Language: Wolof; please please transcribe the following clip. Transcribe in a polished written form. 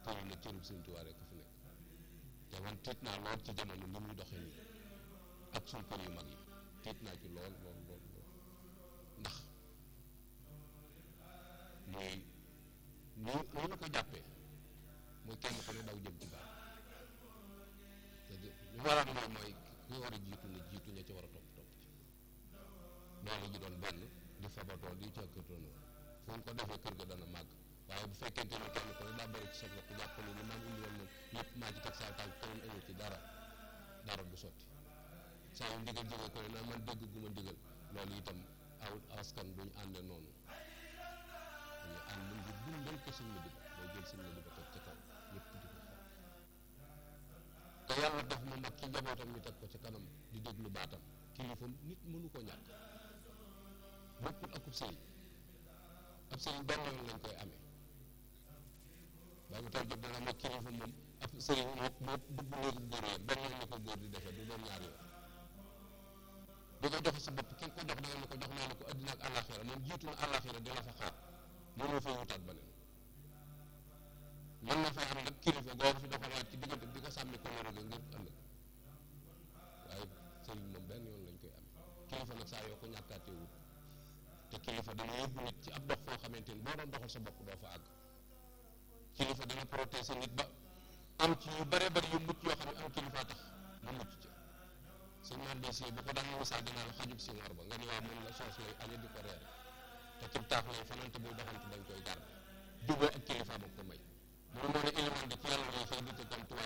kër yi nag cërub Sëñ Tuubaa rek fi nekk te man tiit naa lool ci jamono ni muy doxee nii ak suñ kër yu mag yi tiit naa ci lool ndax mooy ni ñu ko jàppee mooy kenn ku ne daw jëm ci gaal te li waral mooy ki war a jiitu na jiitu ña ci war a topp ci loolu ji doon benn di fabatoo di càkkatoonoo fu ñu ko defee kër ga dana màgg waaye bu fekkente ne kenn ku ne daa bëri ci sa bopp jàpp ne li maa ngi indi woon moom lépp maa ci teg saa tànk keneen amul ci dara du sotti saa yu ndigal jógee ko ne naa man dégg gu ma ndigal loolu itam aw askan duñu ànde noonu dañu ànd ngir dundal ko Sëñ Madiba booy jël Sëñ Madiba teg ca kaw ñëpp di ko xam te yàlla def mu mag ci njabootam ñu teg ko ci kanam di déglu baatam kilifa nit mënu ko ñàkk bokkul akub sëriñ ab sëriñ benn yoon lañ koy amee boobu tool jot dana ma kilifa moom ab sëriñ moo dugg néegu góor yéen benn yoon la ko góor di defee du doon ñaari yoon di ko joxe sa bopp ki ko jox da nga ne ko jox naa la ko addina ak àllaaxira moom jiitu na àllaaxira di la fa xaar mënoo fay wutaat beneen mën na fay am nag kilifa googu fi doxalaat ci diggante di ko sàmmi ko loro ga ngir ëllëg waaye sëriñ moom benn yoon lañ koy amee kilifa nag saa yoo ko ñàkkaatee wut te kilifa dana yóbbu nit ci ab dox foo xamante ni boo doon doxal sa bopp doo fa àgg kilifa dana protéger nit ba am ci yu bare bari yu mucc yoo xam ne am kilifa tax mu mucc ci sëñ Mande si bu ko daan misaal dinaa la xajub si ngor ba nga ni waaw mën la soos lay añe di ko reere te ci taax lay fanante buy doxante dañ koy garde juboo ak kilifa ba ko may mu moo ne élément de ci yàlla ngay xëy di te